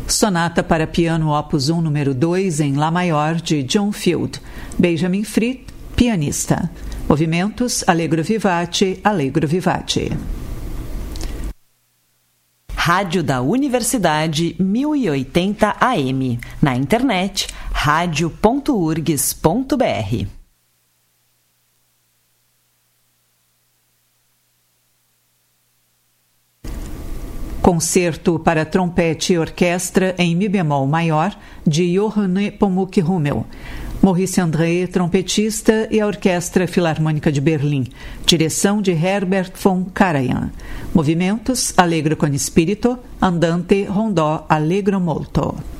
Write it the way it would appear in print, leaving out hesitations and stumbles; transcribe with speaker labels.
Speaker 1: Sonata para piano opus 1 número 2 em Lá maior de John Field. Benjamin Fried, pianista. Movimentos Allegro vivace, Allegro vivace.
Speaker 2: Rádio da Universidade 1080 AM. Na internet, radio.urgs.br.
Speaker 1: Concerto para trompete e orquestra em mi bemol maior de Johann Nepomuk Hummel. Maurice André, trompetista, e a Orquestra Filarmônica de Berlim. Direção de Herbert von Karajan. Movimentos Allegro con spirito, andante, rondó, allegro molto.